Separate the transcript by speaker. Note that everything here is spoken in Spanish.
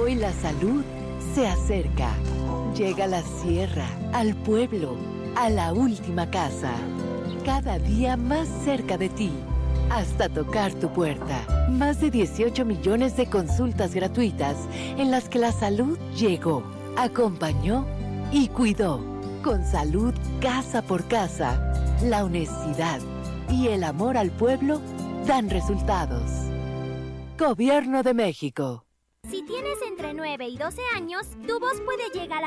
Speaker 1: Hoy la salud se acerca. Llega a la sierra, al pueblo, a la última casa. Cada día más cerca de ti, hasta tocar tu puerta. Más de 18 millones de consultas gratuitas en las que la salud llegó, acompañó y cuidó. Con salud casa por casa, la honestidad y el amor al pueblo dan resultados. Gobierno de México.
Speaker 2: Si tienes entre 9 y 12 años, tu voz puede llegar